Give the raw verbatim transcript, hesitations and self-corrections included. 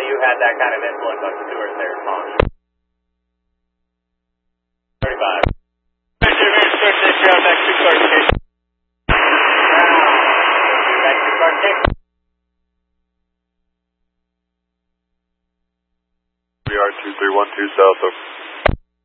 you had that kind of influence on Stewart there, Tom. thirty-five. We are two three one two south of